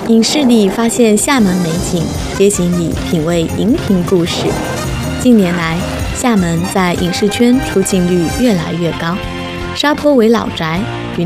影视里发现厦门美景，街景里品味荧屏故事。近年来，厦门在影视圈出镜率越来越高，沙坡尾老宅、云